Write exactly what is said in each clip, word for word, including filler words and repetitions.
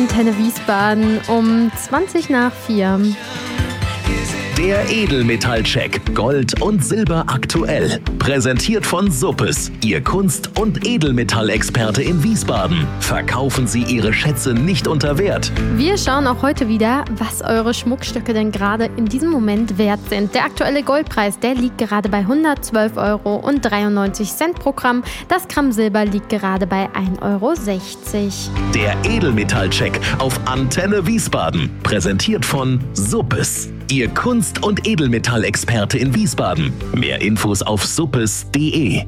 Antenne Wiesbaden um zwanzig nach vier. Der Edelmetallcheck Gold und Silber aktuell. Präsentiert von Suppes, Ihr Kunst- und Edelmetallexperte in Wiesbaden. Verkaufen Sie Ihre Schätze nicht unter Wert. Wir schauen auch heute wieder, was eure Schmuckstücke denn gerade in diesem Moment wert sind. Der aktuelle Goldpreis, der liegt gerade bei hundertzwölf Euro dreiundneunzig pro Gramm. Das Gramm Silber liegt gerade bei ein Euro sechzig. Der Edelmetallcheck auf Antenne Wiesbaden. Präsentiert von Suppes, Ihr Kunst- und Edelmetallexperte in Wiesbaden. Mehr Infos auf suppes punkt de.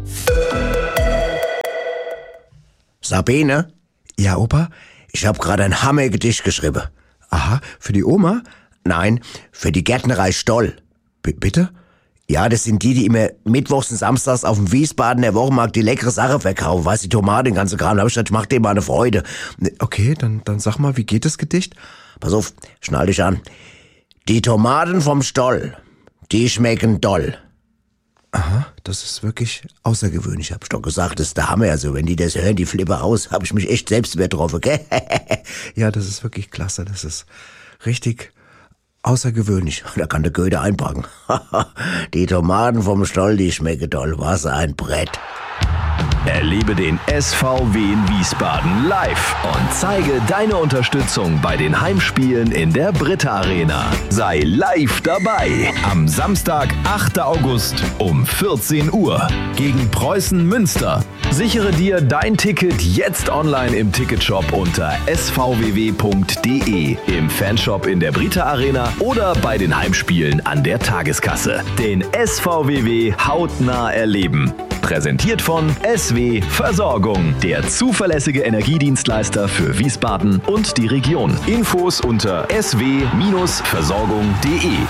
Sabine? Ja, Opa? Ich habe gerade ein Hammergedicht geschrieben. Aha, für die Oma? Nein, für die Gärtnerei Stoll. B- bitte? Ja, das sind die, die immer mittwochs und samstags auf dem Wiesbadener Wochenmarkt die leckere Sache verkaufen. Weißt du, die Tomaten, den ganzen Kram. Da hab ich gedacht, ich mach dir mal eine Freude. Okay, dann, dann sag mal, wie geht das Gedicht? Pass auf, schnall dich an. Die Tomaten vom Stoll, die schmecken doll. Aha, das ist wirklich außergewöhnlich. Hab ich doch gesagt, das ist der Hammer. Also, wenn die das hören, die flippen aus. Hab ich mich echt selbst übertroffen, gell? Ja, das ist wirklich klasse. Das ist richtig außergewöhnlich. Da kann der Goethe einpacken. Die Tomaten vom Stoll, die schmecken doll. Was ein Brett. Erlebe den S V W in Wiesbaden live und zeige deine Unterstützung bei den Heimspielen in der Britta Arena. Sei live dabei am Samstag, achter August um vierzehn Uhr gegen Preußen Münster. Sichere dir dein Ticket jetzt online im Ticketshop unter s v w w punkt de, im Fanshop in der Britta Arena oder bei den Heimspielen an der Tageskasse. Den S V W W hautnah erleben. Präsentiert von S W Versorgung, der zuverlässige Energiedienstleister für Wiesbaden und die Region. Infos unter s w versorgung punkt de.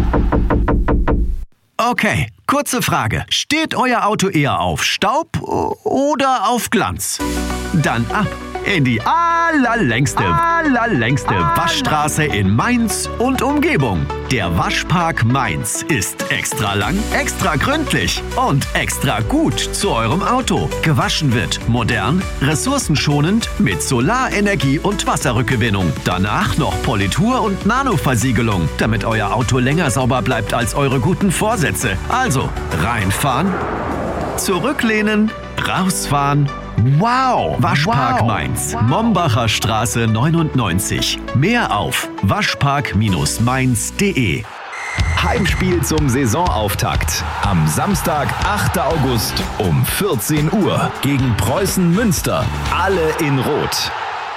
Okay, kurze Frage. Steht euer Auto eher auf Staub oder auf Glanz? Dann ab in die allerlängste, allerlängste Waschstraße in Mainz und Umgebung. Der Waschpark Mainz ist extra lang, extra gründlich und extra gut zu eurem Auto. Gewaschen wird modern, ressourcenschonend mit Solarenergie und Wasserrückgewinnung. Danach noch Politur und Nanoversiegelung, damit euer Auto länger sauber bleibt als eure guten Vorsätze. Also reinfahren, zurücklehnen, rausfahren. Wow! Waschpark wow. Mainz, Mombacher Straße neunundneunzig. Mehr auf waschpark Mainz punkt de. Heimspiel zum Saisonauftakt. Am Samstag, achter August um vierzehn Uhr gegen Preußen Münster. Alle in Rot.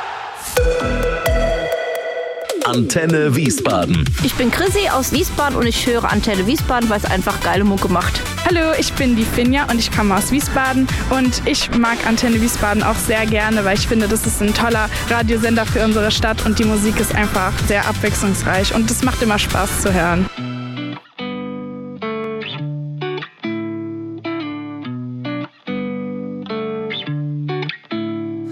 Antenne Wiesbaden. Ich bin Chrissy aus Wiesbaden und ich höre Antenne Wiesbaden, weil es einfach geile Mucke macht. Hallo, ich bin die Finja und ich komme aus Wiesbaden und ich mag Antenne Wiesbaden auch sehr gerne, weil ich finde, das ist ein toller Radiosender für unsere Stadt und die Musik ist einfach sehr abwechslungsreich und es macht immer Spaß zu hören.